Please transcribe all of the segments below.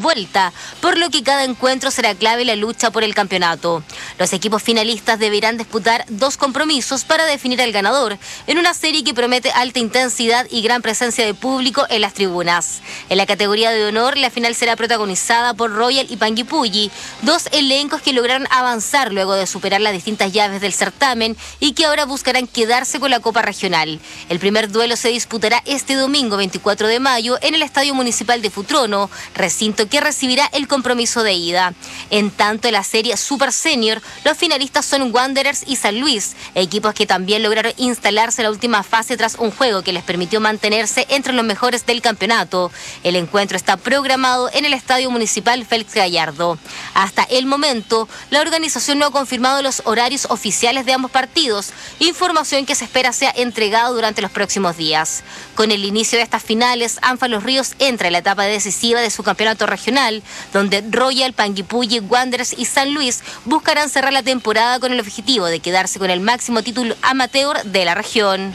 vuelta, por lo que cada encuentro será clave en la lucha por el campeonato. Los equipos finalistas deberán disputar 2 compromisos para definir al ganador, en una serie que promete alta intensidad y gran presencia de público en las tribunas. En la categoría de honor, la final será protagonizada por Royal y Panguipulli, 2 elencos que lograron avanzar luego de superar las distintas llaves del certamen y que ahora buscarán quedarse con la Copa Regional. El primer duelo se disputará este domingo 24 de mayo en el Estadio Municipal de Futrono, recinto que recibirá el compromiso de ida. En tanto, en la serie Super Senior, los finalistas son Wanderers y San Luis, equipos que también lograron instalarse en la última fase tras un juego que les permitió mantenerse entre los mejores del campeonato. El encuentro está programado en el Estadio Municipal Félix Gallardo. Hasta el momento, la organización no ha confirmado los horarios oficiales de ambos partidos, información que se espera sea entregada durante los próximos días. Con el inicio de estas finales, ANFA Los Ríos entra en la etapa decisiva de su campeonato regional, donde Royal, Panguipulli, Wanderers y San Luis buscarán cerrar la temporada con el objetivo de quedarse con el máximo título amateur de la región.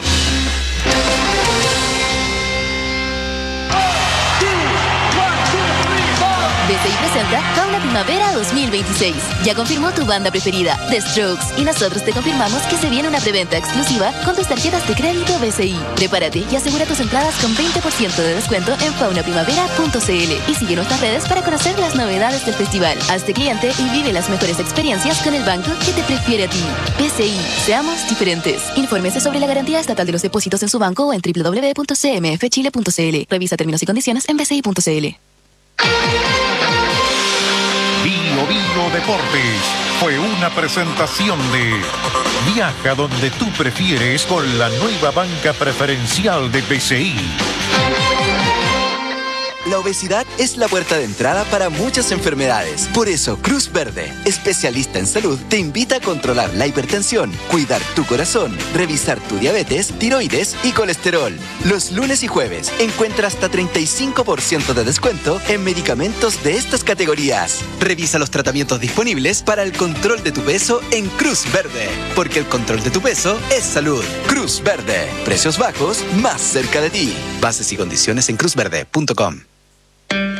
BCI presenta Fauna Primavera 2026. Ya confirmó tu banda preferida, The Strokes, y nosotros te confirmamos que se viene una preventa exclusiva con tus tarjetas de crédito BCI. Prepárate y asegura tus entradas con 20% de descuento en faunaprimavera.cl y sigue nuestras redes para conocer las novedades del festival. Hazte cliente y vive las mejores experiencias con el banco que te prefiere a ti. BCI, seamos diferentes. Infórmese sobre la garantía estatal de los depósitos en su banco o en www.cmfchile.cl. Revisa términos y condiciones en bci.cl. Bio Deportes fue una presentación de Viaja donde tú prefieres con la nueva banca preferencial de BCI. La obesidad es la puerta de entrada para muchas enfermedades. Por eso, Cruz Verde, especialista en salud, te invita a controlar la hipertensión, cuidar tu corazón, revisar tu diabetes, tiroides y colesterol. Los lunes y jueves encuentra hasta 35% de descuento en medicamentos de estas categorías. Revisa los tratamientos disponibles para el control de tu peso en Cruz Verde, porque el control de tu peso es salud. Cruz Verde, precios bajos más cerca de ti. Bases y condiciones en cruzverde.com.